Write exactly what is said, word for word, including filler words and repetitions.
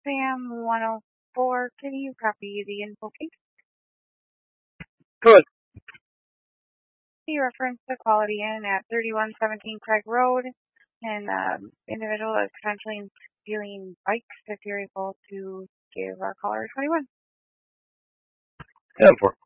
Sam one oh four, can you copy the info, please? Good. You reference the Quality Inn at thirty-one seventeen Craig Road, and um, individual is potentially stealing bikes. If you're able to give our caller twenty-one. ten four.